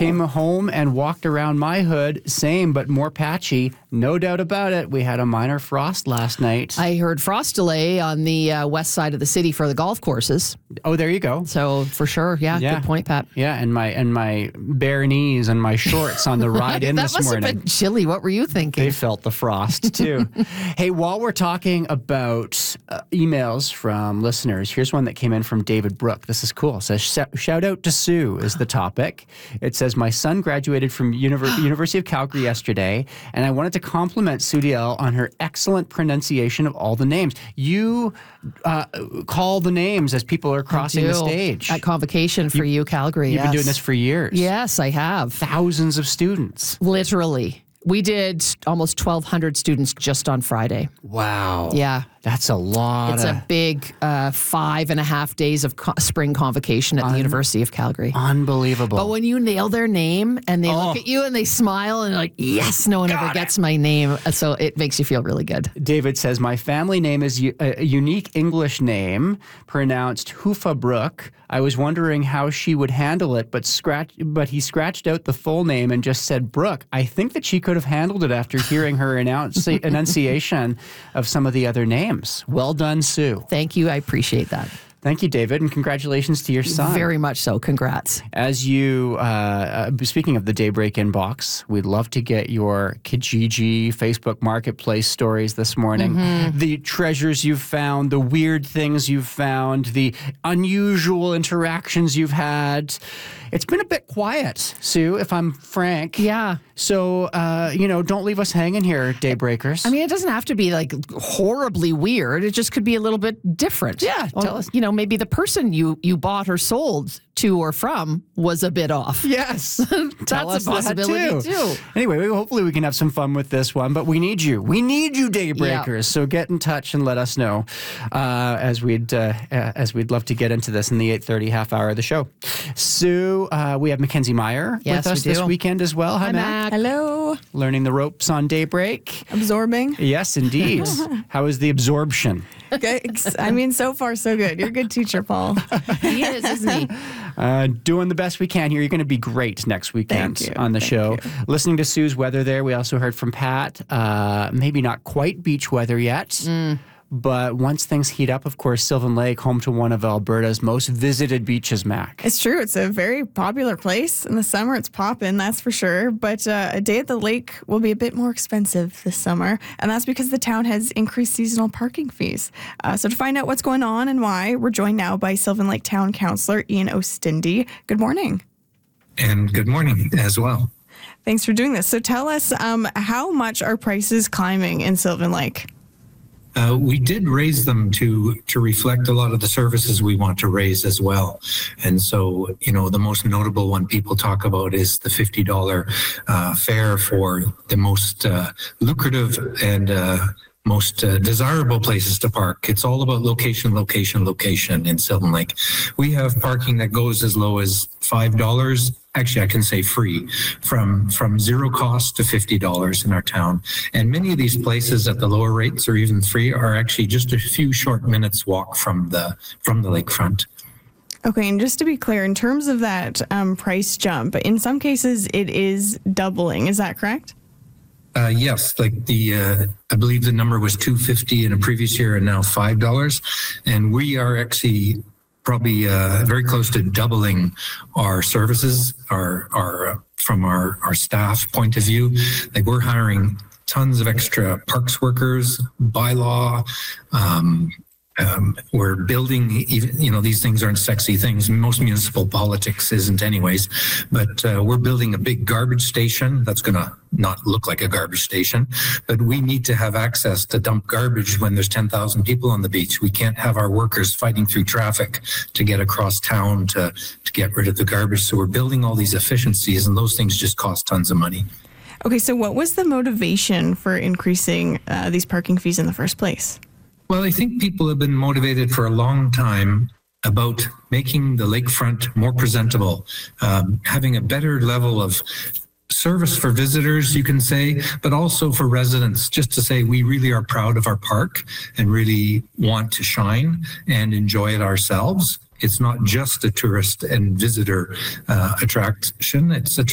came home and walked around my hood. Same, but more patchy. No doubt about it. We had a minor frost last night. I heard frost delay on the west side of the city for the golf courses. Oh, there you go. So for sure, yeah. Good point, Pat. Yeah, and my bare knees and my shorts on the ride in this morning. That must have been chilly. What were you thinking? They felt the frost too. Hey, while we're talking about emails from listeners, here's one that came in from David Brook. This is cool. It says, shout out to Sue is the topic. It says, my son graduated from University of Calgary yesterday, and I wanted to compliment Sue Diel on her excellent pronunciation of all the names. You call the names as people are crossing the stage. At Convocation for you, Calgary. You've been doing this for years. Yes, I have. Thousands of students. Literally. We did almost 1,200 students just on Friday. Wow. Yeah. That's a lot. It's a big 5.5 days of spring convocation at the University of Calgary. Unbelievable. But when you nail their name and they look at you and they smile and they're like, yes, no one ever gets my name. So it makes you feel really good. David says, my family name is a unique English name pronounced Hoofa Brook. I was wondering how she would handle it, but he scratched out the full name and just said Brooke. I think that she could have handled it after hearing her enunciation of some of the other names. Well done, Sue. Thank you. I appreciate that. Thank you, David, and congratulations to your son. Very much so. Congrats. As you, speaking of the Daybreak inbox, we'd love to get your Kijiji Facebook Marketplace stories this morning. Mm-hmm. The treasures you've found, the weird things you've found, the unusual interactions you've had. It's been a bit quiet, Sue, if I'm frank. Yeah. So, don't leave us hanging here, Daybreakers. I mean, it doesn't have to be like horribly weird. It just could be a little bit different. Yeah, tell us. Maybe the person you bought or sold to or from was a bit off. Yes. That's a possibility too. Anyway, hopefully we can have some fun with this one, but we need you. We need you, Daybreakers. Yeah. So get in touch and let us know as we'd love to get into this in the 8:30 half hour of the show. Sue, we have Mackenzie Meyer with us this weekend as well. Hi, Mac. Hello. Learning the ropes on Daybreak. Absorbing. Yes, indeed. How is the absorption? Good. I mean, so far, so good. You're a good teacher, Paul. He is, isn't he? Doing the best we can here. You're going to be great next weekend on the show. Listening to Sue's weather there. We also heard from Pat. Maybe not quite beach weather yet. But once things heat up, of course, Sylvan Lake, home to one of Alberta's most visited beaches, Mac. It's true. It's a very popular place. In the summer, it's poppin', that's for sure. But a day at the lake will be a bit more expensive this summer. And that's because the town has increased seasonal parking fees. So to find out what's going on and why, we're joined now by Sylvan Lake Town Councillor Ian Ostindi. Good morning. And good morning as well. Thanks for doing this. So tell us, how much are prices climbing in Sylvan Lake? We did raise them to reflect a lot of the services we want to raise as well. And so, the most notable one people talk about is the $50 fare for the most lucrative and most desirable places to park. It's all about location, location, location in Sylvan Lake. We have parking that goes as low as $5. Actually, I can say free, from zero cost to $50 in our town. And many of these places at the lower rates or even free are actually just a few short minutes walk from the lakefront. Okay, and just to be clear, in terms of that price jump, in some cases it is doubling. Is that correct? Yes, like I believe the number was $2.50 in a previous year and now $5. And we are actually probably very close to doubling our services, from our staff point of view. Like, we're hiring tons of extra parks workers, bylaw. We're building, these things aren't sexy things. Most municipal politics isn't anyways, but we're building a big garbage station that's going to not look like a garbage station, but we need to have access to dump garbage when there's 10,000 people on the beach. We can't have our workers fighting through traffic to get across town to get rid of the garbage. So we're building all these efficiencies, and those things just cost tons of money. Okay, so what was the motivation for increasing these parking fees in the first place? Well, I think people have been motivated for a long time about making the lakefront more presentable, having a better level of service for visitors, you can say, but also for residents, just to say we really are proud of our park and really want to shine and enjoy it ourselves. It's not just a tourist and visitor attraction. It's a